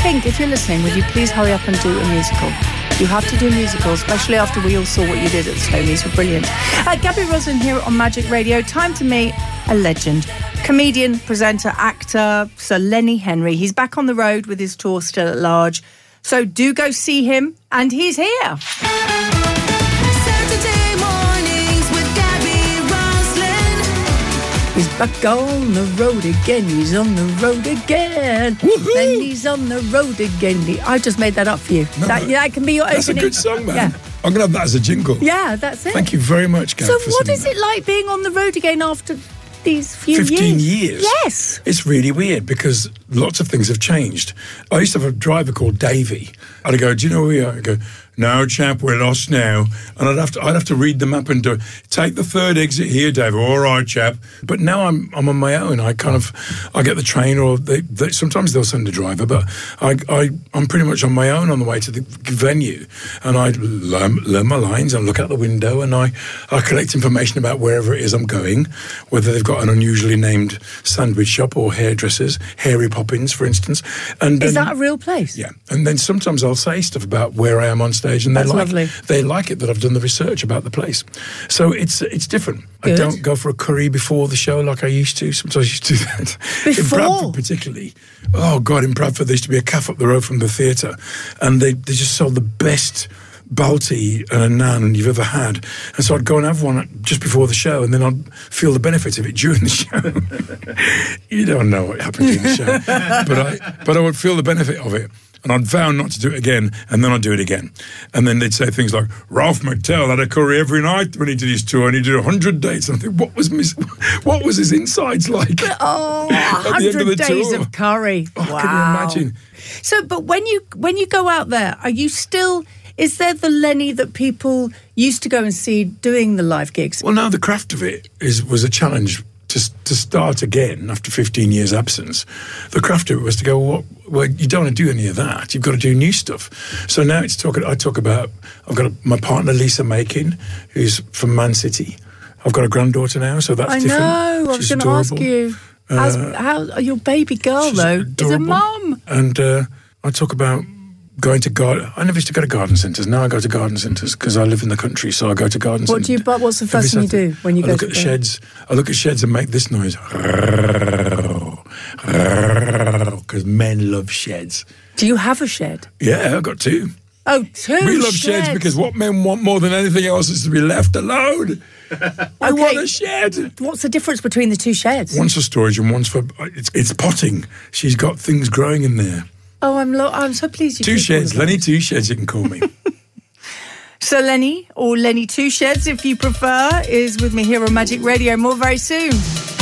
think, if you're listening, would you please hurry up and do a musical? You have to do a musical, especially after we all saw what you did at the Tonys. Were brilliant. Gabby Roslin here on Magic Radio. Time to meet a legend. Comedian, presenter, actor, Sir Lenny Henry. He's back on the road with his tour Still at Large. So do go see him, and he's here. Saturday mornings with Gabby Roslin. He's back on the road again. He's on the road again. Woohoo! Then he's on the road again. I just made that up for you. No, that can be your That's opening. a good song, man. Yeah. I'm going to have that as a jingle. Yeah, that's it. Thank you very much, Gav. So for what singing is that. it like being on the road again after these few 15 years? Yes. It's really weird because lots of things have changed. I used to have a driver called Davey. I'd go, do you know where we are? I'd go, no, chap, we're lost now. And I'd have to read the map and do, take the third exit here, Dave. All right, chap. But now I'm on my own. I get the train, or sometimes they'll send a driver, but I'm pretty much on my own on the way to the venue. And I learn my lines and look out the window, and I collect information about wherever it is I'm going, whether they've got an unusually named sandwich shop or hairdressers, Hairy Poppins, for instance. And Is that a real place? Yeah. And then sometimes I'll say stuff about where I am on stage, and That's lovely. they like it that I've done the research about the place. So it's different. Good. I don't go for a curry before the show like I used to. Sometimes I used to do that. Before? In Bradford particularly. Oh, God, in Bradford there used to be a cafe up the road from the theatre, and they just sold the best Balti and a naan you've ever had. And so I'd go and have one just before the show, and then I'd feel the benefit of it during the show. You don't know what happened during the show. But I would feel the benefit of it. And I'd vow not to do it again, and then I'd do it again. And then they'd say things like, Ralph McTell had a curry every night when he did his tour, and he did 100 dates. And I think, what was his insides like? Oh, at the end of 100 the days tour? of curry. Oh, wow. can you imagine? So, but when you go out there, are you still... Is there the Lenny that people used to go and see doing the live gigs? Well, no, the craft of it was a challenge to start again after 15 years absence. The craft of it was to go, well, you don't want to do any of that. You've got to do new stuff. So now I talk about, I've got my partner Lisa Makin, who's from Man City. I've got a granddaughter now, so that's different. I know, I was going to ask you. How your baby girl, though, is a mum. And I talk about going to garden. I never used to go to garden centres. Now I go to garden centres because I live in the country, so I go to garden centres. What's the first thing you do when you go to the sheds? I look at sheds and make this noise. Because men love sheds. Do you have a shed? Yeah, I've got two. Oh, two We love sheds because what men want more than anything else is to be left alone. I want a shed. What's the difference between the two sheds? One's for storage and one's for... It's potting. She's got things growing in there. Oh, I'm so pleased you Two sheds. Lenny Two Sheds, you can call me. So Lenny, or Lenny Two Sheds if you prefer, is with me here on Magic Radio. More very soon.